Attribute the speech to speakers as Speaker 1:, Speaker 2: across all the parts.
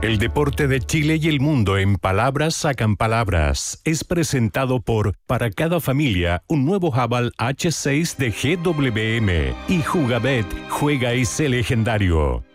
Speaker 1: El deporte de Chile y el mundo en palabras sacan palabras. Es presentado por Para cada familia, un nuevo Haval H6 de GWM. Y Jugabet, juega y sé legendario.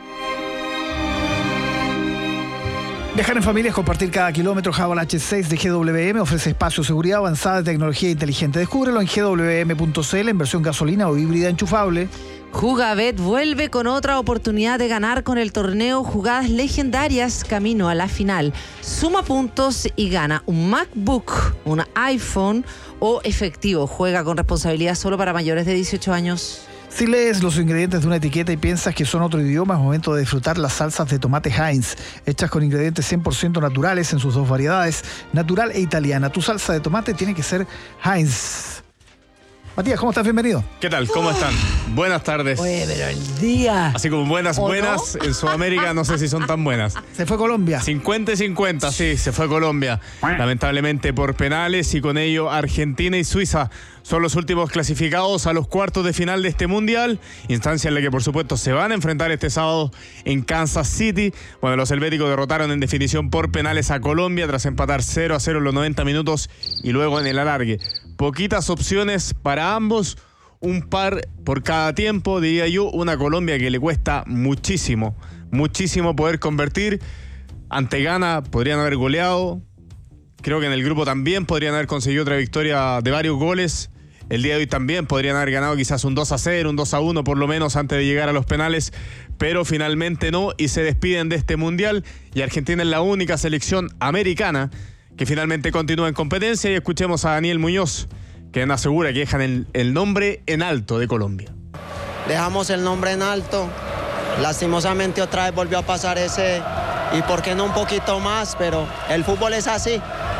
Speaker 2: Viajar en familia es compartir cada kilómetro. Haval H6 de GWM ofrece espacio, seguridad avanzada de tecnología inteligente. Descúbrelo en gwm.cl en versión gasolina o híbrida enchufable.
Speaker 3: Jugabet vuelve con otra oportunidad de ganar con el torneo Jugadas Legendarias camino a la final. Suma puntos y gana un MacBook, un iPhone o efectivo. Juega con responsabilidad solo para mayores de 18 años.
Speaker 2: Si lees los ingredientes de una etiqueta y piensas que son otro idioma, es momento de disfrutar las salsas de tomate Heinz, hechas con ingredientes 100% naturales en sus dos variedades, natural e italiana. Tu salsa de tomate tiene que ser Heinz. Matías, ¿cómo estás? Bienvenido.
Speaker 4: ¿Qué tal? ¿Cómo están? Buenas tardes.
Speaker 3: Oye, pero el día.
Speaker 4: Así como buenas,
Speaker 3: ¿O
Speaker 4: buenas,
Speaker 3: no?
Speaker 4: en Sudamérica no sé si son tan buenas.
Speaker 2: Se fue Colombia.
Speaker 4: 50 y 50, sí, se fue Colombia. Lamentablemente por penales y con ello Argentina y Suiza son los últimos clasificados a los cuartos de final de este mundial. Instancia en la que por supuesto se van a enfrentar este sábado en Kansas City. Bueno, los helvéticos derrotaron en definición por penales a Colombia tras empatar 0-0 en los 90 minutos y luego en el alargue. Poquitas opciones para ambos, un par por cada tiempo, diría yo. Una Colombia que le cuesta muchísimo poder convertir. Ante Ghana podrían haber goleado. Creo que en el grupo también podrían haber conseguido otra victoria de varios goles. El día de hoy también podrían haber ganado quizás un 2-0, un 2-1 por lo menos antes de llegar a los penales, pero finalmente no, y se despiden de este mundial. Y Argentina es la única selección americana que finalmente continúa en competencia. Y escuchemos a Daniel Muñoz, quien asegura que dejan el nombre en alto de Colombia.
Speaker 5: Dejamos el nombre en alto, lastimosamente otra vez volvió a pasar ese, y por qué no un poquito más, pero el fútbol es así.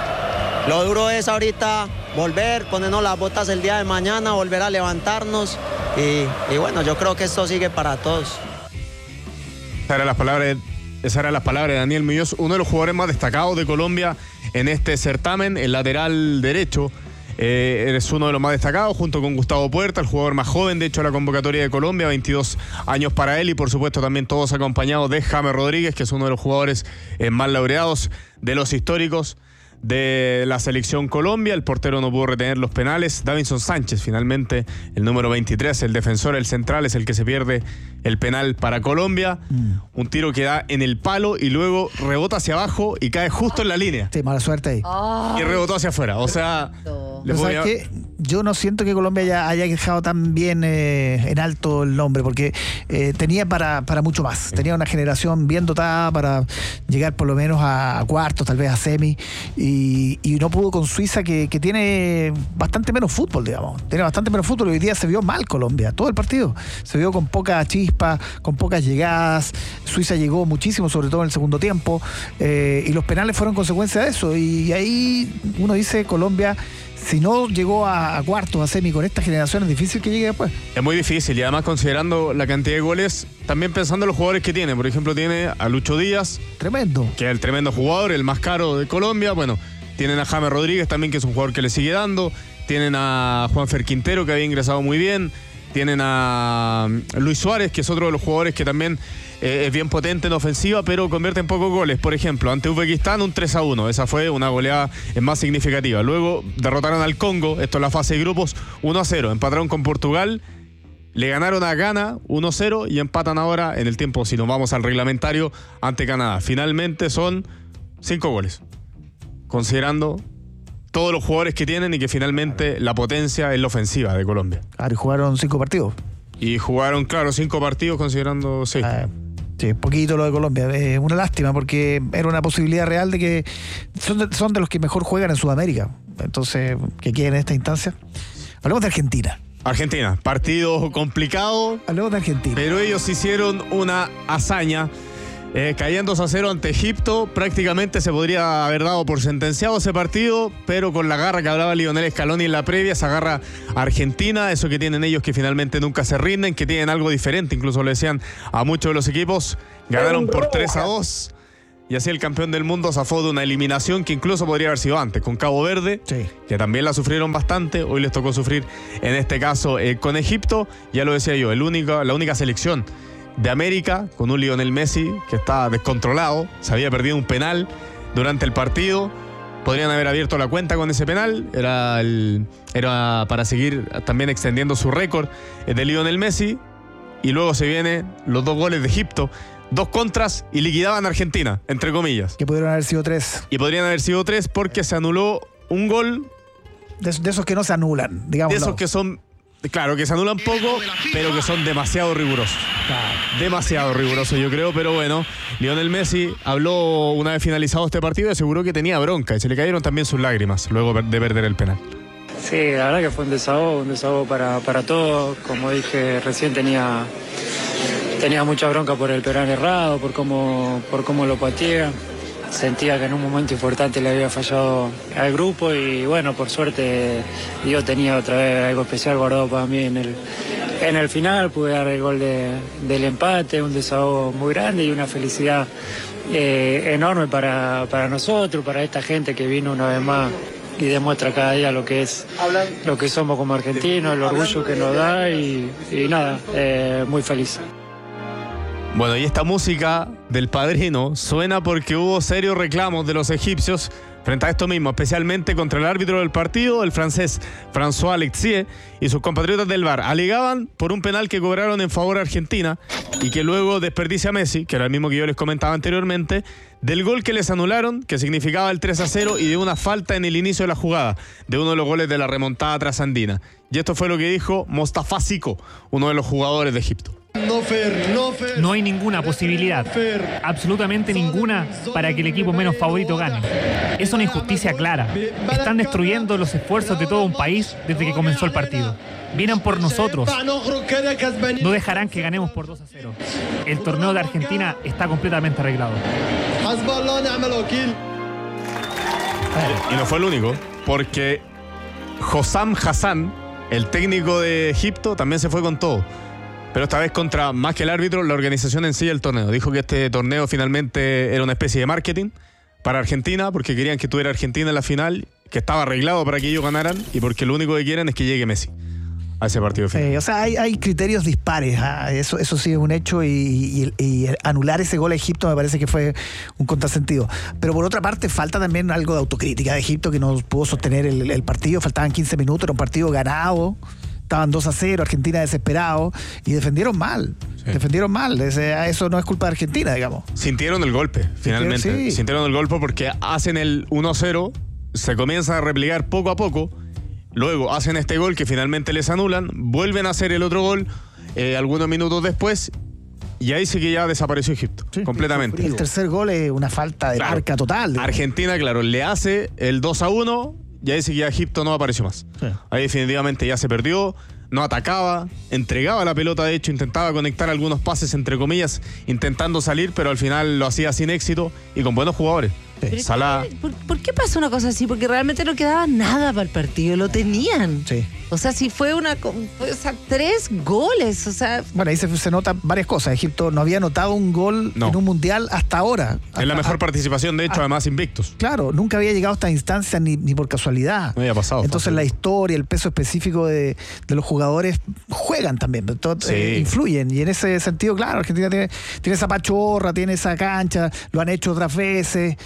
Speaker 5: Lo duro es ahorita volver, ponernos las botas el día de mañana, volver a levantarnos, y bueno, yo creo que esto sigue para todos.
Speaker 4: Esas eran las palabras de Daniel Muñoz, uno de los jugadores más destacados de Colombia en este certamen, el lateral derecho. Eres uno de los más destacados junto con Gustavo Puerta, el jugador más joven de hecho de la convocatoria de Colombia, 22 años para él, y por supuesto también todos acompañados de James Rodríguez, que es uno de los jugadores más laureados de los históricos de la selección Colombia. El portero no pudo retener los penales. Davinson Sánchez, finalmente, el número 23, el defensor, el central, es el que se pierde el penal para Colombia. Un tiro que da en el palo y luego rebota hacia abajo y cae justo en la línea.
Speaker 2: Sí, mala suerte ahí.
Speaker 4: Y rebotó hacia afuera. O sea,
Speaker 2: ¿sabes qué? Yo no siento que Colombia haya dejado tan bien en alto el nombre, porque tenía para mucho más. Tenía una generación bien dotada para llegar por lo menos a cuartos, tal vez a semi, y no pudo con Suiza, que tiene bastante menos fútbol, digamos. Tiene bastante menos fútbol. Hoy día se vio mal Colombia, todo el partido. Se vio con poca chispa, con pocas llegadas. Suiza llegó muchísimo, sobre todo en el segundo tiempo, y los penales fueron consecuencia de eso. Y ahí uno dice, Colombia, si no llegó a cuartos, a semi con esta generación, es difícil que llegue después.
Speaker 4: Es muy difícil, y además considerando la cantidad de goles, también pensando en los jugadores que tiene. Por ejemplo, tiene a Lucho Díaz,
Speaker 2: tremendo,
Speaker 4: que es el tremendo jugador, el más caro de Colombia. Bueno, tienen a James Rodríguez también, que es un jugador que le sigue dando. Tienen a Juanfer Quintero, que había ingresado muy bien. Tienen a Luis Suárez, que es otro de los jugadores que también es bien potente en ofensiva, pero convierte en pocos goles. Por ejemplo, ante Uzbekistán un 3-1, esa fue una goleada más significativa. Luego derrotaron al Congo, esto es la fase de grupos, 1-0. Empataron con Portugal, le ganaron a Ghana 1-0 y empatan ahora en el tiempo, si nos vamos al reglamentario, ante Canadá. Finalmente son 5 goles, considerando todos los jugadores que tienen y que finalmente la potencia es la ofensiva de Colombia.
Speaker 2: Claro, y jugaron 5 partidos.
Speaker 4: Y jugaron, claro, 5 partidos considerando 6.
Speaker 2: Sí, poquito lo de Colombia. Es una lástima, porque era una posibilidad real de que son de los que mejor juegan en Sudamérica. Entonces, que queden en esta instancia. Hablemos de Argentina.
Speaker 4: Argentina, partido complicado.
Speaker 2: Hablemos de Argentina.
Speaker 4: Pero ellos hicieron una hazaña. Cayendo 2-0 ante Egipto, prácticamente se podría haber dado por sentenciado ese partido, pero con la garra que hablaba Lionel Scaloni en la previa, esa garra argentina, eso que tienen ellos, que finalmente nunca se rinden, que tienen algo diferente, incluso le decían a muchos de los equipos, ganaron por 3-2, y así el campeón del mundo zafó de una eliminación que incluso podría haber sido antes, con Cabo Verde, sí, que también la sufrieron bastante. Hoy les tocó sufrir en este caso con Egipto. Ya lo decía yo, la única selección de América, con un Lionel Messi que está descontrolado, se había perdido un penal durante el partido. Podrían haber abierto la cuenta con ese penal, era para seguir también extendiendo su récord de Lionel Messi. Y luego se vienen los 2 goles de Egipto, 2 contras y liquidaban a Argentina, entre comillas.
Speaker 2: Que pudieron haber sido 3.
Speaker 4: Y podrían haber sido 3 porque se anuló un gol.
Speaker 2: De esos que no se anulan, digamos.
Speaker 4: De esos que son, claro, que se anulan poco, pero que son demasiado rigurosos.
Speaker 2: Claro.
Speaker 4: Demasiado rigurosos, yo creo, pero bueno, Lionel Messi habló una vez finalizado este partido y aseguró que tenía bronca y se le cayeron también sus lágrimas luego de perder el penal.
Speaker 6: Sí, la verdad que fue un desahogo para todos. Como dije recién, tenía mucha bronca por el penal errado, por cómo lo pateé. Sentía que en un momento importante le había fallado al grupo y bueno, por suerte yo tenía otra vez algo especial guardado para mí en el final. Pude dar el gol del empate, un desahogo muy grande y una felicidad enorme para nosotros, para esta gente que vino una vez más y demuestra cada día lo que somos como argentinos, el orgullo que nos da y nada, muy feliz.
Speaker 4: Bueno, y esta música del Padrino suena porque hubo serios reclamos de los egipcios frente a esto mismo, especialmente contra el árbitro del partido, el francés François Alexier, y sus compatriotas del VAR. Alegaban por un penal que cobraron en favor a Argentina y que luego desperdicia Messi, que era el mismo que yo les comentaba anteriormente, del gol que les anularon, que significaba el 3-0, y de una falta en el inicio de la jugada, de uno de los goles de la remontada trasandina. Y esto fue lo que dijo Mostafa Siko, uno de los jugadores de Egipto.
Speaker 7: No hay ninguna posibilidad, absolutamente ninguna, para que el equipo menos favorito gane. Es una injusticia clara. Están destruyendo los esfuerzos de todo un país desde que comenzó el partido. Vienen por nosotros. No dejarán que ganemos por 2-0. El torneo de Argentina está completamente arreglado.
Speaker 4: Y no fue el único, porque Hossam Hassan, el técnico de Egipto, también se fue con todo. Pero esta vez contra, más que el árbitro, la organización en sí del torneo. Dijo que este torneo finalmente era una especie de marketing para Argentina, porque querían que tuviera Argentina en la final, que estaba arreglado para que ellos ganaran, y porque lo único que quieren es que llegue Messi a ese partido final.
Speaker 2: O sea, hay criterios dispares, eso sí es un hecho, y anular ese gol a Egipto me parece que fue un contrasentido. Pero por otra parte falta también algo de autocrítica de Egipto, que no pudo sostener el partido. Faltaban 15 minutos, era un partido ganado, estaban 2-0, Argentina desesperado, y defendieron mal. Sí. Defendieron mal. Eso no es culpa de Argentina, digamos.
Speaker 4: Sintieron el golpe, finalmente.
Speaker 2: Sí.
Speaker 4: Sintieron el golpe porque hacen el 1-0, se comienzan a replicar poco a poco. Luego hacen este gol que finalmente les anulan, vuelven a hacer el otro gol algunos minutos después, y ahí sí que ya desapareció Egipto, completamente.
Speaker 2: Y el tercer gol es una falta de marca total. Digamos.
Speaker 4: Argentina, claro, le hace el 2-1, y ahí sí que ya Egipto no apareció más. Sí. Ahí definitivamente ya se perdió, no atacaba, entregaba la pelota, de hecho intentaba conectar algunos pases entre comillas, intentando salir, pero al final lo hacía sin éxito y con buenos jugadores.
Speaker 3: Salah. ¿Por qué pasó una cosa así? Porque realmente no quedaba nada para el partido, lo tenían. Sí. O sea, si fue 3 goles, o sea...
Speaker 2: Bueno, ahí se notan varias cosas. Egipto no había anotado un gol en un mundial hasta ahora.
Speaker 4: Es la mejor participación, de hecho, además invictos.
Speaker 2: Claro, nunca había llegado a esta instancia ni por casualidad.
Speaker 4: No había pasado.
Speaker 2: Entonces la historia, el peso específico de los jugadores juegan también, influyen. Y en ese sentido, claro, Argentina tiene esa pachorra, tiene esa cancha, lo han hecho otras veces.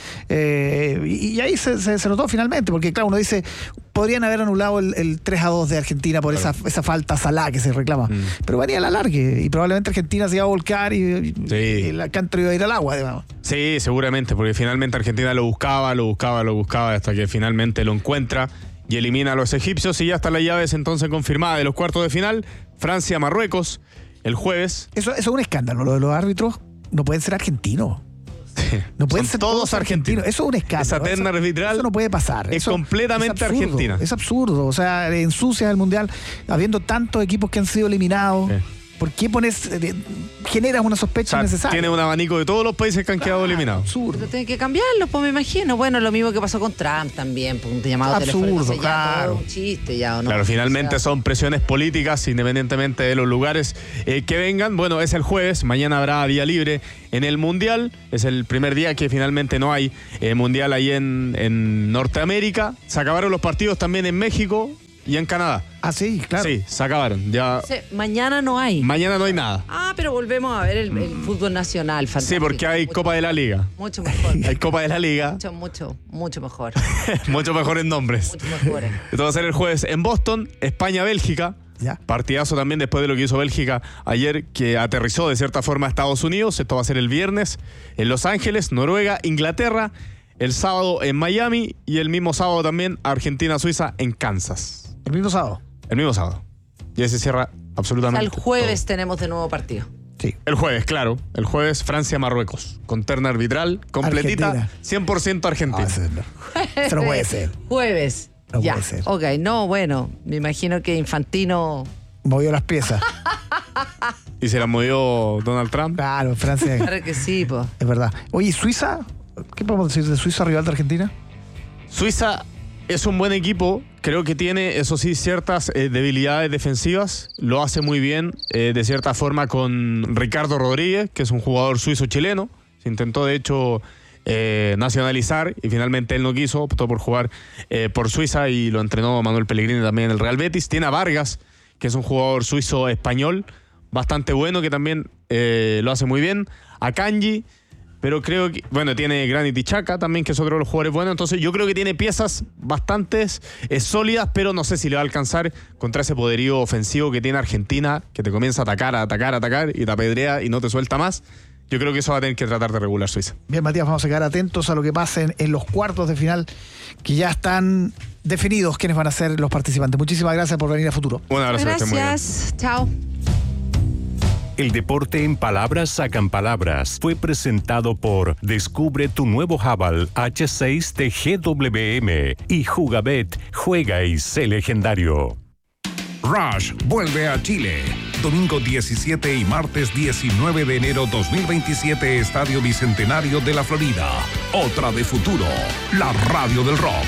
Speaker 2: Y ahí se notó finalmente, porque claro, uno dice, podrían haber anulado el 3-2 de Argentina por esa falta Salah que se reclama, pero venía a la largue y probablemente Argentina se iba a volcar y la cancha iba a ir al agua, digamos.
Speaker 4: Sí, seguramente, porque finalmente Argentina lo buscaba hasta que finalmente lo encuentra y elimina a los egipcios, y ya están las llaves entonces confirmadas de los cuartos de final. Francia-Marruecos el jueves.
Speaker 2: Eso es un escándalo, lo de los árbitros no pueden ser argentinos. No pueden ser todos argentinos. Eso es un escándalo.
Speaker 4: Esa terna arbitral
Speaker 2: eso no puede pasar.
Speaker 4: Es completamente argentina.
Speaker 2: Es absurdo. O sea, ensucias el mundial habiendo tantos equipos que han sido eliminados. Sí. ¿Por qué generas una sospecha innecesaria?
Speaker 4: Tiene un abanico de todos los países que han quedado eliminados.
Speaker 2: Absurdo.
Speaker 3: Pero tienen que cambiarlo, pues me imagino. Bueno, lo mismo que pasó con Trump también, pues, un llamado telefónico.
Speaker 2: Absurdo, claro.
Speaker 3: Un chiste ya, ¿o no?
Speaker 4: Claro, finalmente son presiones políticas, independientemente de los lugares que vengan. Bueno, es el jueves, mañana habrá día libre en el Mundial. Es el primer día que finalmente no hay Mundial ahí en Norteamérica. Se acabaron los partidos también en México. y en Canadá.
Speaker 2: Ah, sí, claro.
Speaker 4: Sí, se acabaron. Ya.
Speaker 3: Sí, mañana no hay.
Speaker 4: Mañana no hay nada.
Speaker 3: Pero volvemos a ver el fútbol nacional. Fantástico.
Speaker 4: Sí, porque hay Copa de la Liga.
Speaker 3: Mucho mejor.
Speaker 4: Hay Copa de la Liga.
Speaker 3: Mucho mejor.
Speaker 4: Mucho mejor en nombres.
Speaker 3: Mucho mejor.
Speaker 4: Esto va a ser el jueves en Boston, España-Bélgica.
Speaker 2: Ya.
Speaker 4: Partidazo también después de lo que hizo Bélgica ayer, que aterrizó de cierta forma a Estados Unidos. Esto va a ser el viernes en Los Ángeles, Noruega, Inglaterra. El sábado en Miami y el mismo sábado también Argentina-Suiza en Kansas.
Speaker 2: El mismo sábado.
Speaker 4: El mismo sábado. Y ahí se cierra absolutamente
Speaker 3: El jueves
Speaker 4: todo.
Speaker 3: tenemos de nuevo partido.
Speaker 2: Sí.
Speaker 4: El jueves, claro. El jueves Francia-Marruecos. Con terna arbitral completita.
Speaker 2: Argentina.
Speaker 4: 100% Argentina.
Speaker 2: Eso no puede ser.
Speaker 3: Jueves.
Speaker 2: No
Speaker 3: ya.
Speaker 2: puede ser.
Speaker 3: Ok, no, bueno, me imagino que Infantino.
Speaker 2: Movió las piezas.
Speaker 4: Y se la movió Donald Trump.
Speaker 2: Claro, Francia.
Speaker 3: Claro que sí, pues.
Speaker 2: Es verdad. Oye, ¿Suiza? ¿Qué podemos decir de Suiza, rival de Argentina?
Speaker 4: Suiza es un buen equipo. Creo que tiene, eso sí, ciertas debilidades defensivas. Lo hace muy bien, de cierta forma, con Ricardo Rodríguez, que es un jugador suizo-chileno. Se intentó, de hecho, nacionalizar y finalmente él no quiso. Optó por jugar por Suiza y lo entrenó Manuel Pellegrini también en el Real Betis. Tiene a Vargas, que es un jugador suizo-español bastante bueno, que también lo hace muy bien. A Kanji. Pero creo que, bueno, tiene Granit Xhaka también, que es otro de los jugadores buenos. Entonces yo creo que tiene piezas bastante sólidas, pero no sé si le va a alcanzar contra ese poderío ofensivo que tiene Argentina, que te comienza a atacar y te apedrea y no te suelta más. Yo creo que eso va a tener que tratar de regular Suiza.
Speaker 2: Bien, Matías, vamos a quedar atentos a lo que pase en los cuartos de final, que ya están definidos quiénes van a ser los participantes. Muchísimas gracias por venir a Futuro.
Speaker 4: Un abrazo. que estén muy bien.
Speaker 3: Gracias. Chao.
Speaker 1: El deporte en palabras sacan palabras fue presentado por Descubre tu nuevo Haval H6 de GWM y Jugabet, juega y sé legendario.
Speaker 8: Rush vuelve a Chile. Domingo 17 y martes 19 de enero 2027, Estadio Bicentenario de la Florida. Otra de Futuro, la radio del rock.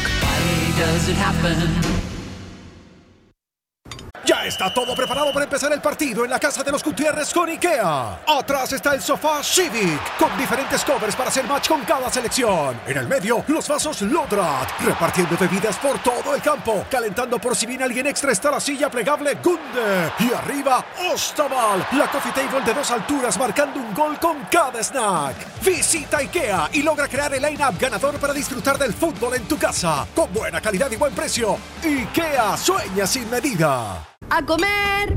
Speaker 9: Ya está todo preparado para empezar el partido en la casa de los Gutiérrez con IKEA. Atrás está el sofá Civic, con diferentes covers para hacer match con cada selección. En el medio, los vasos Lodrat, repartiendo bebidas por todo el campo. Calentando por si viene alguien extra está la silla plegable Gunde. Y arriba, Ostaval, la coffee table de 2 alturas marcando un gol con cada snack. Visita IKEA y logra crear el line-up ganador para disfrutar del fútbol en tu casa. Con buena calidad y buen precio. IKEA, sueña sin medida.
Speaker 10: ¡A comer!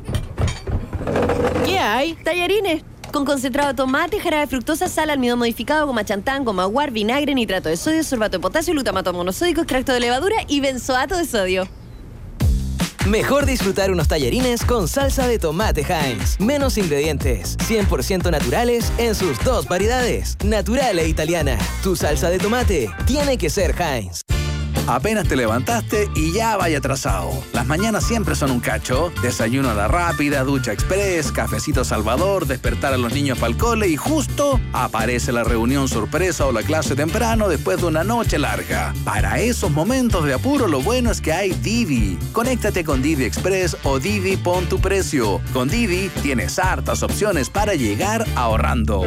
Speaker 10: ¿Qué hay? Tallarines. Con concentrado de tomate, jarabe de fructosa, sal, almidón modificado, goma chantán, goma guar, vinagre, nitrato de sodio, sorbato de potasio, glutamato monosódico, extracto de levadura y benzoato de sodio.
Speaker 11: Mejor disfrutar unos tallarines con salsa de tomate Heinz. Menos ingredientes, 100% naturales en sus 2 variedades, natural e italiana. Tu salsa de tomate tiene que ser Heinz.
Speaker 12: Apenas te levantaste y ya vaya atrasado. Las mañanas siempre son un cacho. Desayuno a la rápida, ducha express, cafecito Salvador, despertar a los niños para el cole y justo aparece la reunión sorpresa o la clase temprano después de una noche larga. Para esos momentos de apuro, lo bueno es que hay Didi. Conéctate con Didi Express o Didi Pon tu Precio. Con Didi tienes hartas opciones para llegar ahorrando.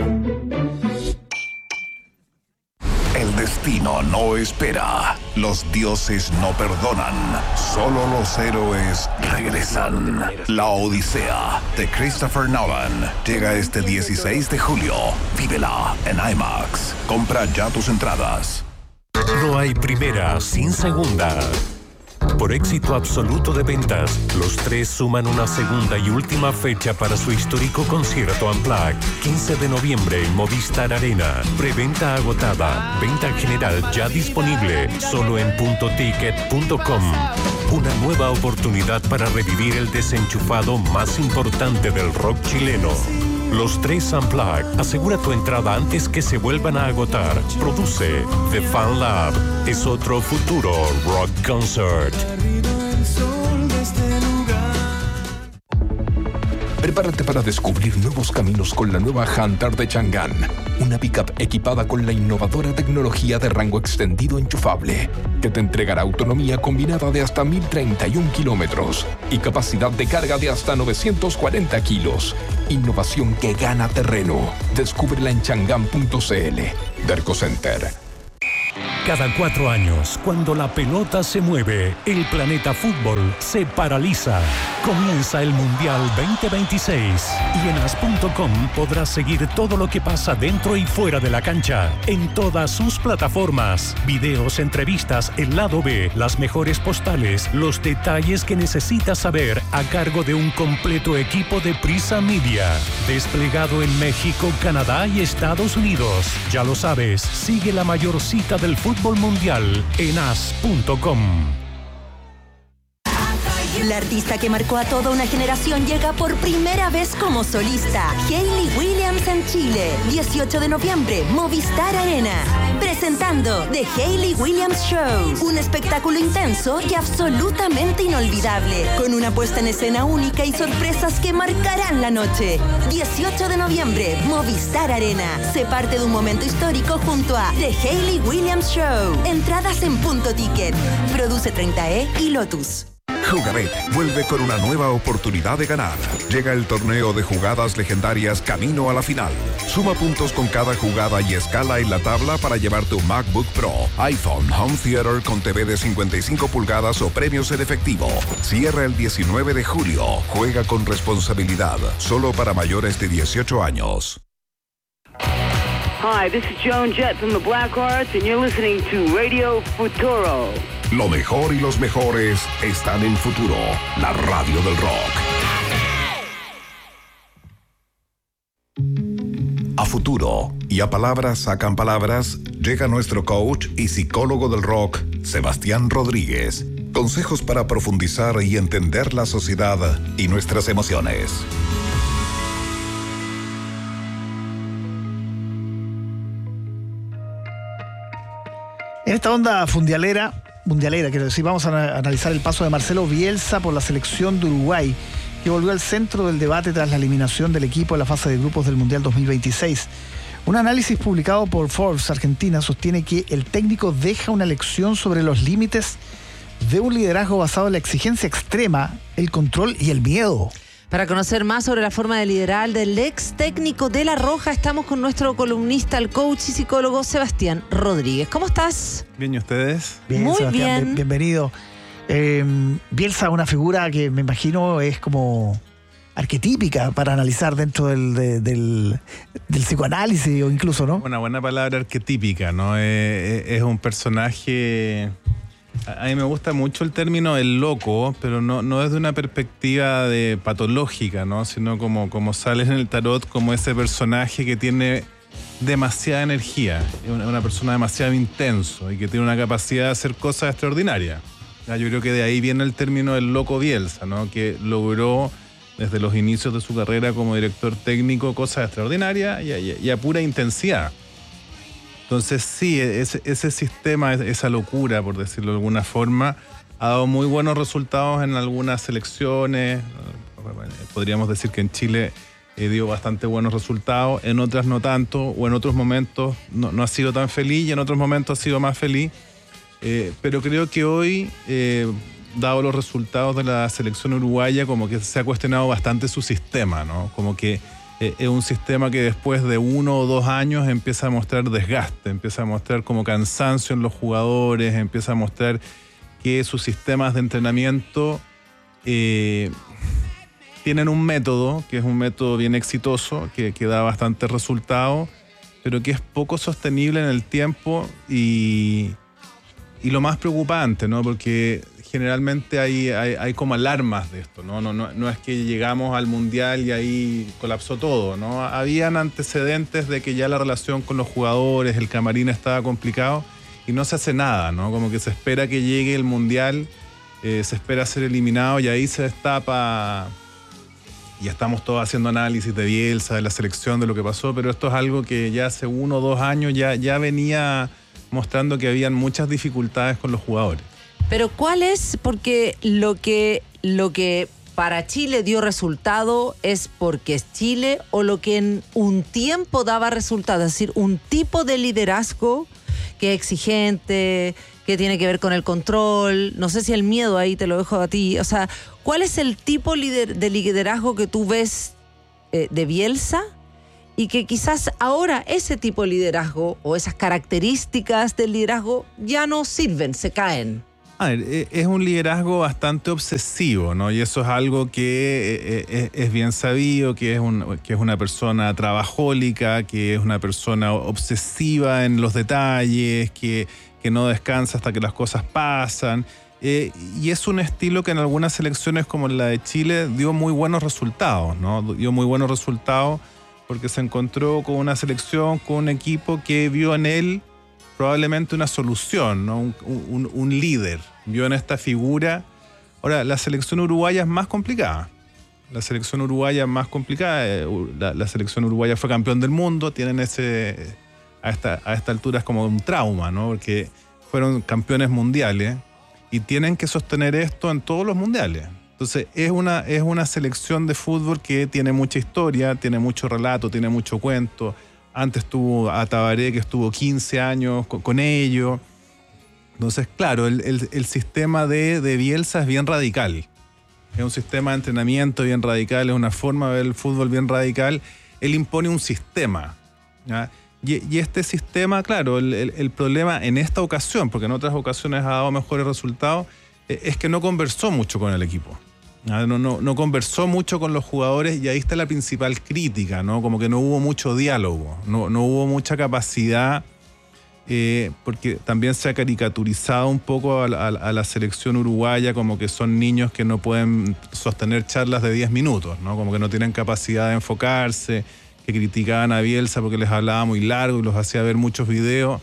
Speaker 8: El destino no espera. Los dioses no perdonan. Solo los héroes regresan. La Odisea de Christopher Nolan llega este 16 de julio. Vívela en IMAX. Compra ya tus entradas.
Speaker 1: No hay primera sin segunda. Por éxito absoluto de ventas, los tres suman una segunda y última fecha para su histórico concierto Unplugged, 15 de noviembre en Movistar Arena. Preventa agotada, venta general ya disponible, solo en puntoticket.com. Una nueva oportunidad para revivir el desenchufado más importante del rock chileno. Los tres Unplugged. Asegura tu entrada antes que se vuelvan a agotar. Produce The Fan Lab. Es otro futuro rock concert.
Speaker 8: Prepárate para descubrir nuevos caminos con la nueva Hunter de Chang'an. Una pickup equipada con la innovadora tecnología de rango extendido enchufable, que te entregará autonomía combinada de hasta 1031 kilómetros y capacidad de carga de hasta 940 kilos. Innovación que gana terreno. Descúbrela en chang'an.cl. Derco Center.
Speaker 1: Cada 4 años, cuando la pelota se mueve, el planeta fútbol se paraliza. Comienza el Mundial 2026 y en as.com podrás seguir todo lo que pasa dentro y fuera de la cancha, en todas sus plataformas. Videos, entrevistas, el lado B, las mejores postales, los detalles que necesitas saber a cargo de un completo equipo de Prisa Media. Desplegado en México, Canadá y Estados Unidos. Ya lo sabes, sigue la mayor cita del fútbol mundial en as.com.
Speaker 13: La artista que marcó a toda una generación llega por primera vez como solista. Hayley Williams en Chile. 18 de noviembre, Movistar Arena. Presentando The Hayley Williams Show. Un espectáculo intenso y absolutamente inolvidable. Con una puesta en escena única y sorpresas que marcarán la noche. 18 de noviembre, Movistar Arena. Sé parte de un momento histórico junto a The Hayley Williams Show. Entradas en Punto Ticket. Produce 30E y Lotus.
Speaker 14: Jugabet vuelve con una nueva oportunidad de ganar. Llega el torneo de jugadas legendarias camino a la final. Suma puntos con cada jugada y escala en la tabla para llevarte un MacBook Pro, iPhone, Home Theater con TV de 55 pulgadas o premios en efectivo. Cierra el 19 de julio. Juega con responsabilidad. Solo para mayores de 18 años.
Speaker 15: Hi, this is Joan Jett from the Blackhearts and you're listening to Radio Futuro.
Speaker 14: Lo mejor y los mejores están en Futuro, la radio del rock. A Futuro y a Palabras Sacan Palabras llega nuestro coach y psicólogo del rock, Sebastián Rodríguez. Consejos para profundizar y entender la sociedad y nuestras emociones.
Speaker 2: En esta onda mundialera, quiero decir, vamos a analizar el paso de Marcelo Bielsa por la selección de Uruguay, que volvió al centro del debate tras la eliminación del equipo en la fase de grupos del Mundial 2026. Un análisis publicado por Forbes Argentina sostiene que el técnico deja una lección sobre los límites de un liderazgo basado en la exigencia extrema, el control y el miedo.
Speaker 3: Para conocer más sobre la forma de liderar del ex técnico de La Roja, estamos con nuestro columnista, el coach y psicólogo Sebastián Rodríguez. ¿Cómo estás?
Speaker 16: Bien, ¿y ustedes?
Speaker 2: Bien,
Speaker 3: muy
Speaker 2: Sebastián,
Speaker 3: bien.
Speaker 2: Bienvenido. Bielsa, una figura que me imagino es como arquetípica para analizar dentro del psicoanálisis o incluso, ¿no?
Speaker 16: Una buena palabra, arquetípica, ¿no? Es un personaje... A mí me gusta mucho el término el loco, pero no desde una perspectiva de patológica, ¿no? Sino como sale en el tarot, como ese personaje que tiene demasiada energía, una persona demasiado intenso y que tiene una capacidad de hacer cosas extraordinarias. Yo creo que de ahí viene el término el loco Bielsa, ¿no? Que logró desde los inicios de su carrera como director técnico cosas extraordinarias y a pura intensidad. Entonces sí, ese sistema, esa locura, por decirlo de alguna forma, ha dado muy buenos resultados en algunas selecciones. Podríamos decir que en Chile dio bastante buenos resultados, en otras no tanto, o en otros momentos no ha sido tan feliz y en otros momentos ha sido más feliz. Pero creo que hoy, dado los resultados de la selección uruguaya, como que se ha cuestionado bastante su sistema, ¿no? Como que es un sistema que después de 1 o 2 años empieza a mostrar desgaste, empieza a mostrar como cansancio en los jugadores, empieza a mostrar que sus sistemas de entrenamiento tienen un método, que es un método bien exitoso, que da bastantes resultados, pero que es poco sostenible en el tiempo y lo más preocupante, ¿no? Porque generalmente hay como alarmas de esto, ¿no? No es que llegamos al Mundial y ahí colapsó todo, ¿no? Habían antecedentes de que ya la relación con los jugadores, el camarín estaba complicado y no se hace nada, ¿no? Como que se espera que llegue el Mundial, se espera ser eliminado y ahí se destapa. Y estamos todos haciendo análisis de Bielsa, de la selección, de lo que pasó, pero esto es algo que ya hace 1 o 2 años ya venía mostrando que habían muchas dificultades con los jugadores.
Speaker 3: Pero ¿cuál es? Porque lo que para Chile dio resultado es porque es Chile, o lo que en un tiempo daba resultado, es decir, un tipo de liderazgo que es exigente, que tiene que ver con el control, no sé si el miedo, ahí te lo dejo a ti. O sea, ¿cuál es el tipo de liderazgo que tú ves de Bielsa y que quizás ahora ese tipo de liderazgo o esas características del liderazgo ya no sirven, se caen.
Speaker 16: A ver, es un liderazgo bastante obsesivo, ¿no? Y eso es algo que es bien sabido, que es una persona trabajólica, que es una persona obsesiva en los detalles, que no descansa hasta que las cosas pasan. Y es un estilo que en algunas selecciones como la de Chile dio muy buenos resultados, ¿no? Dio muy buenos resultados porque se encontró con una selección, con un equipo que vio en él probablemente una solución, ¿no? Un líder, vio en esta figura. Ahora, la selección uruguaya es más complicada. La selección uruguaya es más complicada. La selección uruguaya fue campeón del mundo, tienen a esta altura es como un trauma, ¿no? Porque fueron campeones mundiales y tienen que sostener esto en todos los mundiales. Entonces, es una selección de fútbol que tiene mucha historia, tiene mucho relato, tiene mucho cuento. Antes tuvo a Tabaré, que estuvo 15 años con ellos. Entonces, claro, el sistema de Bielsa es bien radical. Es un sistema de entrenamiento bien radical, es una forma de ver el fútbol bien radical. Él impone un sistema, ¿ya? Y este sistema, claro, el problema en esta ocasión, porque en otras ocasiones ha dado mejores resultados, es que no conversó mucho con el equipo. No conversó mucho con los jugadores y ahí está la principal crítica, ¿no? Como que no hubo mucho diálogo, no hubo mucha capacidad, porque también se ha caricaturizado un poco a la selección uruguaya como que son niños que no pueden sostener charlas de 10 minutos, ¿no? Como que no tienen capacidad de enfocarse, que criticaban a Bielsa porque les hablaba muy largo y los hacía ver muchos videos.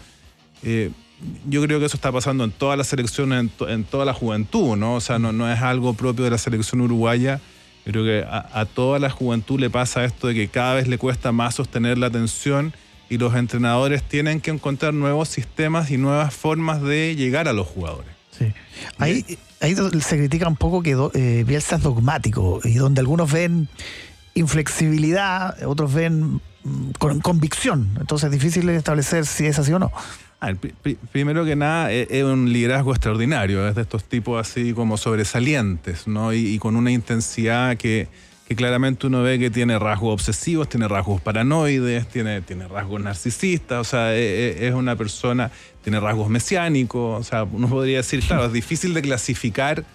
Speaker 16: Yo creo que eso está pasando en todas las selecciones, en toda la juventud, ¿no? O sea, no es algo propio de la selección uruguaya. Yo creo que a toda la juventud le pasa esto de que cada vez le cuesta más sostener la atención y los entrenadores tienen que encontrar nuevos sistemas y nuevas formas de llegar a los jugadores.
Speaker 2: Sí. Ahí se critica un poco que Bielsa es dogmático y donde algunos ven inflexibilidad, otros ven convicción. Entonces es difícil establecer si es así o no.
Speaker 16: Primero que nada, es un liderazgo extraordinario, es de estos tipos así como sobresalientes, ¿no? Y con una intensidad que claramente uno ve que tiene rasgos obsesivos, tiene rasgos paranoides, tiene rasgos narcisistas, o sea, es una persona, tiene rasgos mesiánicos, o sea, uno podría decir, claro, es difícil de clasificar,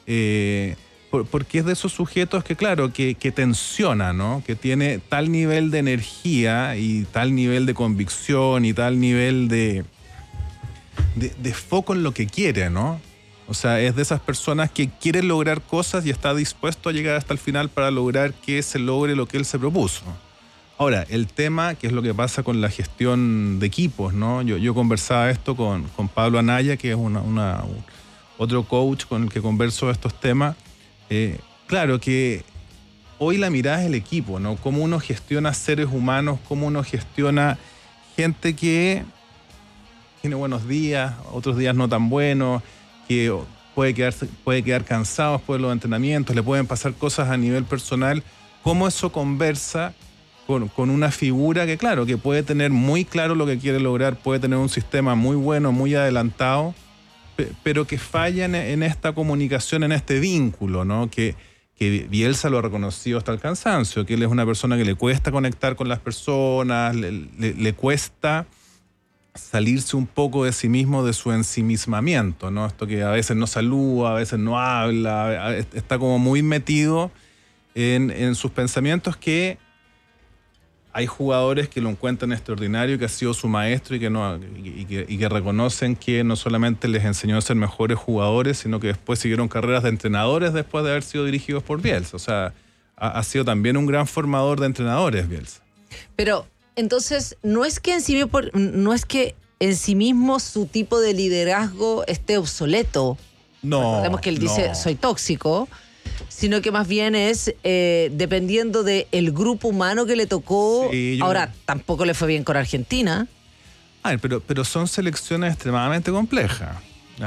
Speaker 16: porque es de esos sujetos que, claro, que tensiona, ¿no? Que tiene tal nivel de energía y tal nivel de convicción y tal nivel de foco en lo que quiere, ¿no? O sea, es de esas personas que quieren lograr cosas y está dispuesto a llegar hasta el final para lograr que se logre lo que él se propuso. Ahora, el tema, que es lo que pasa con la gestión de equipos, ¿no? Yo conversaba esto con Pablo Anaya, que es otro coach con el que converso estos temas. Claro que hoy la mirada es el equipo, ¿no? Cómo uno gestiona seres humanos, cómo uno gestiona gente que tiene buenos días, otros días no tan buenos, que puede quedar cansado después de los entrenamientos, le pueden pasar cosas a nivel personal. Cómo eso conversa con una figura que, claro, que puede tener muy claro lo que quiere lograr, puede tener un sistema muy bueno, muy adelantado, pero que falla en esta comunicación, en este vínculo, ¿no? Que Bielsa lo ha reconocido hasta el cansancio, que él es una persona que le cuesta conectar con las personas, le cuesta salirse un poco de sí mismo, de su ensimismamiento, ¿no? Esto que a veces no saluda, a veces no habla, está como muy metido en sus pensamientos, que hay jugadores que lo encuentran extraordinario, que ha sido su maestro y que reconocen que no solamente les enseñó a ser mejores jugadores, sino que después siguieron carreras de entrenadores después de haber sido dirigidos por Bielsa. O sea, ha sido también un gran formador de entrenadores, Bielsa.
Speaker 3: Pero entonces, no es que en sí mismo su tipo de liderazgo esté obsoleto.
Speaker 16: No.
Speaker 3: Recordemos que él dice, soy tóxico, sino que más bien es dependiendo del grupo humano que le tocó. Sí, ahora, tampoco le fue bien con Argentina.
Speaker 16: Pero son selecciones extremadamente complejas.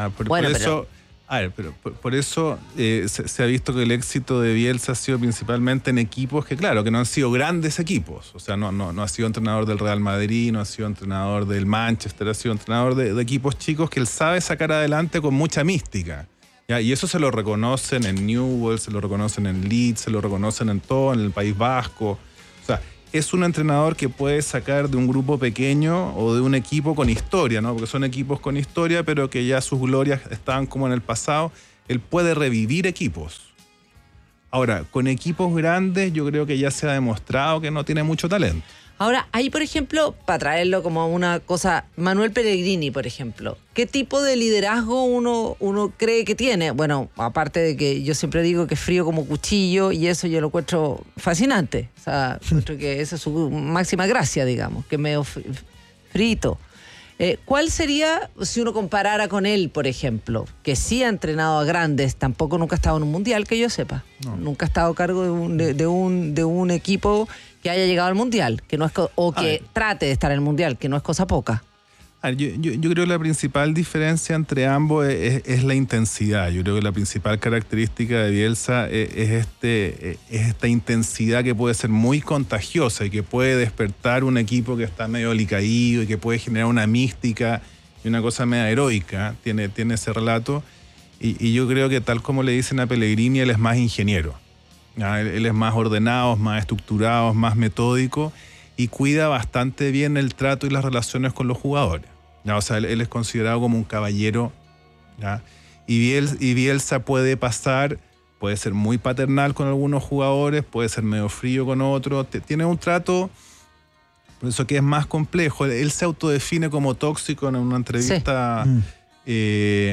Speaker 16: Por eso se ha visto que el éxito de Bielsa ha sido principalmente en equipos que, claro, que no han sido grandes equipos. O sea, no ha sido entrenador del Real Madrid, no ha sido entrenador del Manchester, ha sido entrenador de equipos chicos que él sabe sacar adelante con mucha mística. ¿Ya? Y eso se lo reconocen en Newell's, se lo reconocen en Leeds, se lo reconocen en todo, en el País Vasco. O sea, es un entrenador que puede sacar de un grupo pequeño o de un equipo con historia, ¿no? Porque son equipos con historia, pero que ya sus glorias estaban como en el pasado. Él puede revivir equipos. Ahora, con equipos grandes yo creo que ya se ha demostrado que no tiene mucho talento.
Speaker 3: Ahora, ahí, por ejemplo, para traerlo como una cosa, Manuel Pellegrini, por ejemplo, ¿qué tipo de liderazgo uno cree que tiene? Bueno, aparte de que yo siempre digo que es frío como cuchillo y eso yo lo encuentro fascinante. O sea, encuentro que esa es su máxima gracia, digamos, que es medio frito. ¿Cuál sería, si uno comparara con él, por ejemplo, que sí ha entrenado a grandes, tampoco nunca ha estado en un mundial, que yo sepa? No. Nunca ha estado a cargo de un equipo que haya llegado al mundial, que no es o que trate de estar en el mundial, que no es cosa poca.
Speaker 16: Yo creo que la principal diferencia entre ambos es la intensidad. Yo creo que la principal característica de Bielsa es esta intensidad que puede ser muy contagiosa y que puede despertar un equipo que está medio alicaído y que puede generar una mística y una cosa media heroica. Tiene ese relato. Y yo creo que tal como le dicen a Pellegrini, él es más ingeniero. Él es más ordenado, más estructurado, más metódico y cuida bastante bien el trato y las relaciones con los jugadores. O sea, él es considerado como un caballero. ¿Ya? Y Bielsa puede ser muy paternal con algunos jugadores, puede ser medio frío con otros. Tiene un trato, por eso que es más complejo. Él se autodefine como tóxico en una entrevista. Sí.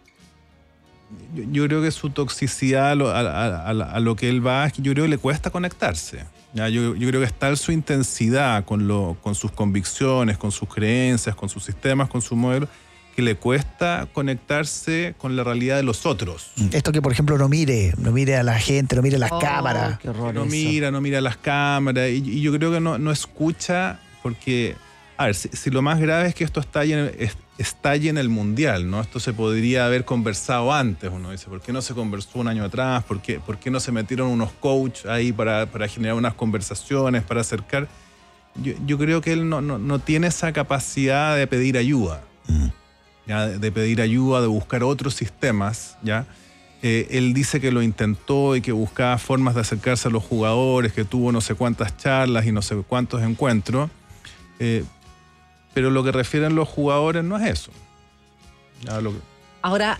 Speaker 16: Yo creo que su toxicidad a lo que él va, yo creo que le cuesta conectarse. ¿Ya? Yo creo que es tal su intensidad con sus convicciones, con sus creencias, con sus sistemas, con su modelo, que le cuesta conectarse con la realidad de los otros.
Speaker 2: Esto que, por ejemplo, no mire a la gente, no mire las cámaras.
Speaker 16: Qué horror no mira las cámaras. Y yo creo que no escucha porque... A ver, si lo más grave es que esto estalle en el Mundial, ¿no? Esto se podría haber conversado antes, uno dice. ¿Por qué no se conversó un año atrás? ¿Por qué no se metieron unos coaches ahí para generar unas conversaciones, para acercar? Yo creo que él no tiene esa capacidad de pedir ayuda, ¿ya? De pedir ayuda, de buscar otros sistemas, ¿ya? Él dice que lo intentó y que buscaba formas de acercarse a los jugadores, que tuvo no sé cuántas charlas y no sé cuántos encuentros. Pero lo que refieren los jugadores no es eso.
Speaker 3: Ahora,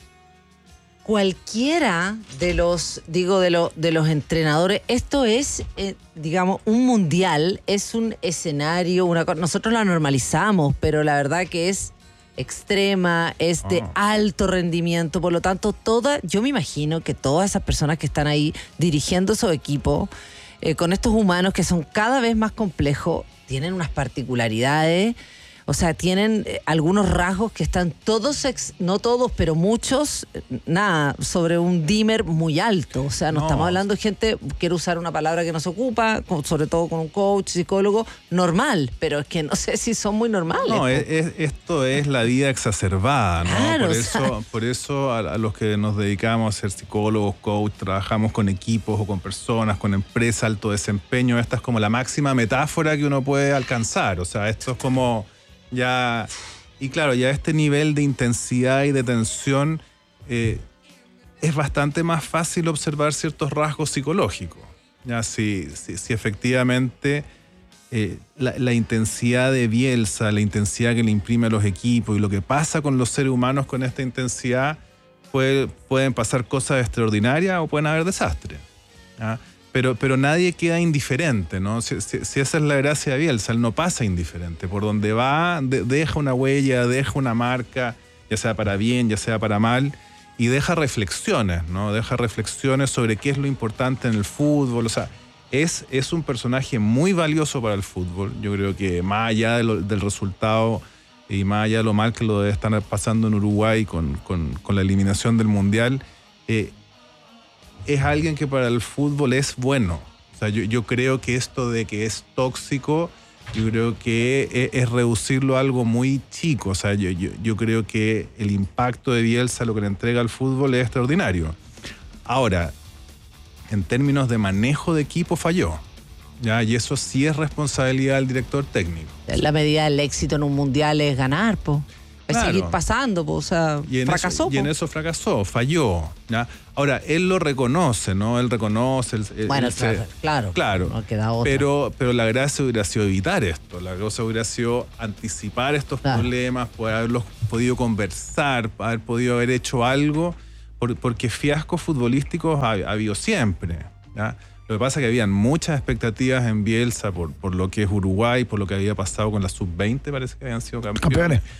Speaker 3: cualquiera de los entrenadores, esto es, digamos, un mundial, es un escenario, nosotros la normalizamos, pero la verdad que es extrema, es de alto rendimiento, por lo tanto, yo me imagino que todas esas personas que están ahí dirigiendo esos equipos, con estos humanos que son cada vez más complejos, tienen unas particularidades, o sea, tienen algunos rasgos que están todos, no todos, pero muchos, sobre un dimmer muy alto. O sea, no estamos hablando de gente, quiero usar una palabra que no se ocupa, sobre todo con un coach, psicólogo, normal, pero es que no sé si son muy normales.
Speaker 16: No, esto es la vida exacerbada, ¿no?
Speaker 3: Claro,
Speaker 16: por eso a los que nos dedicamos a ser psicólogos, coach, trabajamos con equipos o con personas, con empresas, alto desempeño, esta es como la máxima metáfora que uno puede alcanzar. O sea, esto es como... Ya, y claro, ya este nivel de intensidad y de tensión es bastante más fácil observar ciertos rasgos psicológicos. Ya, si efectivamente la intensidad de Bielsa, la intensidad que le imprime a los equipos y lo que pasa con los seres humanos con esta intensidad, pueden pasar cosas extraordinarias o pueden haber desastres. ¿Ya? Pero nadie queda indiferente, ¿no? Si esa es la gracia de Bielsa, él no pasa indiferente. Por donde va, deja una huella, deja una marca, ya sea para bien, ya sea para mal, y deja reflexiones, ¿no? Deja reflexiones sobre qué es lo importante en el fútbol. O sea, es un personaje muy valioso para el fútbol. Yo creo que más allá del resultado y más allá de lo mal que lo debe estar pasando en Uruguay con la eliminación del Mundial, es alguien que para el fútbol es bueno. O sea, yo creo que esto de que es tóxico, yo creo que es reducirlo a algo muy chico. O sea, yo creo que el impacto de Bielsa, lo que le entrega al fútbol, es extraordinario. Ahora, en términos de manejo de equipo, falló. ¿Ya? Y eso sí es responsabilidad del director técnico.
Speaker 3: La medida del éxito en un mundial es ganar, po.
Speaker 16: Claro.
Speaker 3: seguir pasando, pues, o sea, fracasó.
Speaker 16: Y en eso fracasó, falló. ¿ya? Ahora, él lo reconoce, ¿no? Él reconoce.
Speaker 3: Bueno, claro. No queda otra.
Speaker 16: Pero la gracia hubiera sido evitar esto. La gracia hubiera sido anticipar estos problemas, poder haberlos podido conversar, haber hecho algo, porque fiascos futbolísticos ha habido siempre. ¿ya? Lo que pasa es que habían muchas expectativas en Bielsa por lo que es Uruguay, por lo que había pasado con la sub-20, parece que habían sido campeones.